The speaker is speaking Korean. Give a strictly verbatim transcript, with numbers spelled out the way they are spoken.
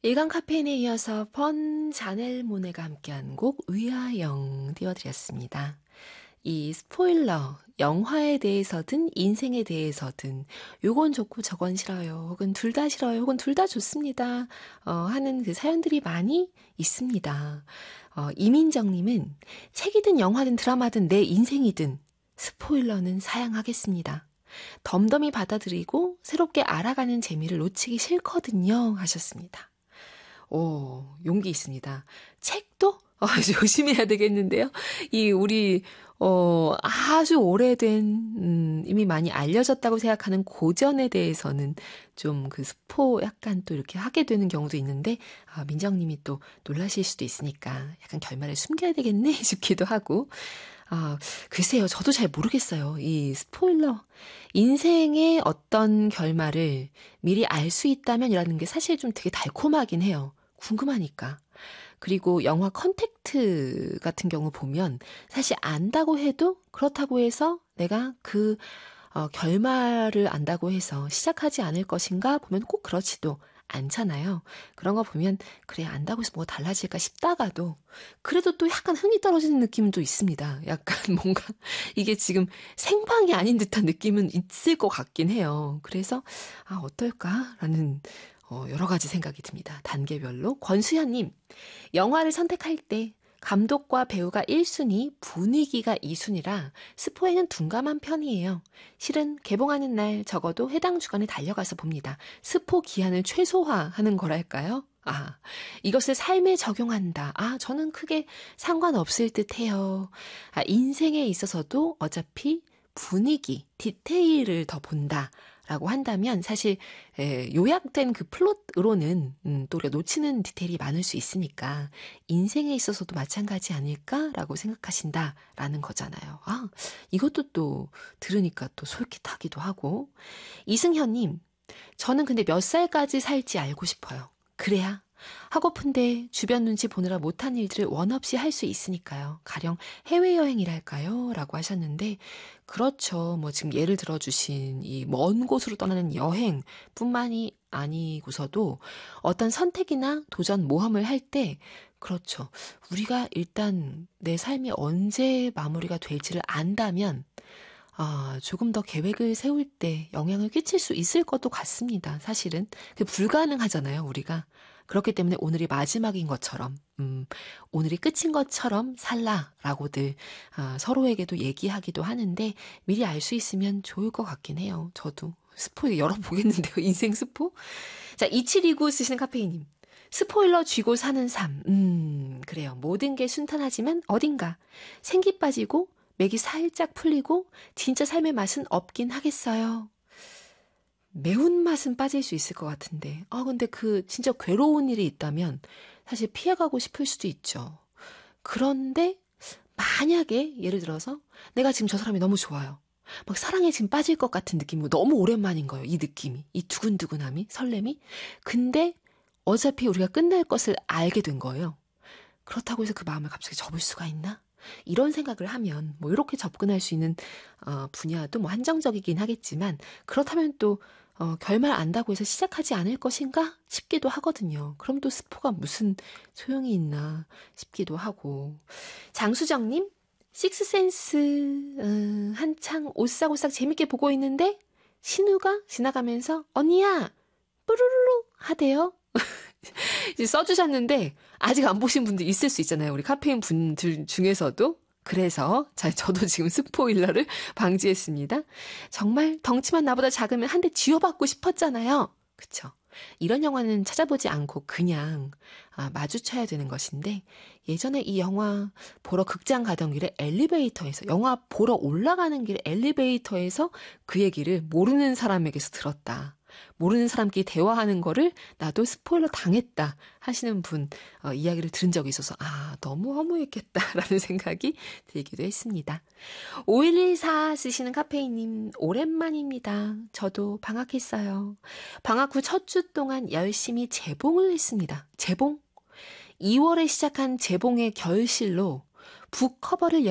일간 카페인에 이어서 번 자넬 모네가 함께한 곡 위아영 띄워드렸습니다. 이 스포일러, 영화에 대해서든 인생에 대해서든 요건 좋고 저건 싫어요. 혹은 둘 다 싫어요. 혹은 둘 다 좋습니다. 어, 하는 그 사연들이 많이 있습니다. 어, 이민정님은 책이든 영화든 드라마든 내 인생이든 스포일러는 사양하겠습니다. 덤덤히 받아들이고 새롭게 알아가는 재미를 놓치기 싫거든요. 하셨습니다. 오, 용기 있습니다. 책도? 어, 조심해야 되겠는데요. 이, 우리, 어, 아주 오래된, 음, 이미 많이 알려졌다고 생각하는 고전에 대해서는 좀 그 스포 약간 또 이렇게 하게 되는 경우도 있는데, 아, 민정님이 또 놀라실 수도 있으니까 약간 결말을 숨겨야 되겠네 싶기도 하고, 아, 글쎄요. 저도 잘 모르겠어요. 이 스포일러. 인생의 어떤 결말을 미리 알 수 있다면이라는 게 사실 좀 되게 달콤하긴 해요. 궁금하니까. 그리고 영화 컨택트 같은 경우 보면 사실 안다고 해도 그렇다고 해서 내가 그 어, 결말을 안다고 해서 시작하지 않을 것인가 보면 꼭 그렇지도 않잖아요. 그런 거 보면 그래 안다고 해서 뭐 달라질까 싶다가도 그래도 또 약간 흥이 떨어지는 느낌은 또 있습니다. 약간 뭔가 이게 지금 생방이 아닌 듯한 느낌은 있을 것 같긴 해요. 그래서 아 어떨까라는 어, 여러 가지 생각이 듭니다. 단계별로. 권수현님, 영화를 선택할 때 감독과 배우가 일 순위, 분위기가 이 순위라 스포에는 둔감한 편이에요. 실은 개봉하는 날 적어도 해당 주간에 달려가서 봅니다. 스포 기한을 최소화하는 거랄까요? 아, 이것을 삶에 적용한다. 아, 저는 크게 상관없을 듯 해요. 아, 인생에 있어서도 어차피 분위기, 디테일을 더 본다. 라고 한다면 사실 에, 요약된 그 플롯으로는 음, 또 우리가 놓치는 디테일이 많을 수 있으니까 인생에 있어서도 마찬가지 아닐까라고 생각하신다라는 거잖아요. 아, 이것도 또 들으니까 또 솔깃하기도 하고. 이승현님, 저는 근데 몇 살까지 살지 알고 싶어요. 그래야 하고픈데 주변 눈치 보느라 못한 일들을 원 없이 할 수 있으니까요. 가령 해외여행이랄까요? 라고 하셨는데, 그렇죠. 뭐 지금 예를 들어주신 이 먼 곳으로 떠나는 여행뿐만이 아니고서도 어떤 선택이나 도전 모험을 할 때, 그렇죠. 우리가 일단 내 삶이 언제 마무리가 될지를 안다면, 아, 조금 더 계획을 세울 때 영향을 끼칠 수 있을 것도 같습니다. 사실은. 그 불가능하잖아요, 우리가. 그렇기 때문에 오늘이 마지막인 것처럼, 음, 오늘이 끝인 것처럼 살라라고들 아, 서로에게도 얘기하기도 하는데 미리 알 수 있으면 좋을 것 같긴 해요. 저도 스포 열어보겠는데요, 인생 스포? 자, 이칠이구 쓰시는 카페이님. 스포일러 쥐고 사는 삶. 음, 그래요. 모든 게 순탄하지만 어딘가 생기 빠지고 맥이 살짝 풀리고 진짜 삶의 맛은 없긴 하겠어요. 매운맛은 빠질 수 있을 것 같은데. 아, 근데 그 진짜 괴로운 일이 있다면 사실 피해가고 싶을 수도 있죠. 그런데 만약에 예를 들어서 내가 지금 저 사람이 너무 좋아요. 막 사랑에 지금 빠질 것 같은 느낌이고 너무 오랜만인 거예요. 이 느낌이. 이 두근두근함이, 설렘이. 근데 어차피 우리가 끝날 것을 알게 된 거예요. 그렇다고 해서 그 마음을 갑자기 접을 수가 있나? 이런 생각을 하면 뭐 이렇게 접근할 수 있는 어, 분야도 뭐 한정적이긴 하겠지만 그렇다면 또 어, 결말 안다고 해서 시작하지 않을 것인가 싶기도 하거든요. 그럼 또 스포가 무슨 소용이 있나 싶기도 하고. 장수정님, 식스센스 음, 한창 오싹오싹 재밌게 보고 있는데 신우가 지나가면서 언니야 뿌르르르 하대요. 이제 써주셨는데 아직 안 보신 분들 있을 수 있잖아요. 우리 카페인 분들 중에서도. 그래서 자 저도 지금 스포일러를 방지했습니다. 정말 덩치만 나보다 작으면 한 대 쥐어받고 싶었잖아요. 그쵸? 이런 영화는 찾아보지 않고 그냥 아, 마주쳐야 되는 것인데 예전에 이 영화 보러 극장 가던 길에 엘리베이터에서 영화 보러 올라가는 길에 엘리베이터에서 그 얘기를 모르는 사람에게서 들었다. 모르는 사람끼리 대화하는 거를 나도 스포일러 당했다 하시는 분 어, 이야기를 들은 적이 있어서 아 너무 허무했겠다라는 생각이 들기도 했습니다. 오일일사 쓰시는 카페이님 오랜만입니다. 저도 방학했어요. 방학 후 첫 주 동안 열심히 재봉을 했습니다. 재봉? 이월에 시작한 재봉의 결실로 북 커버를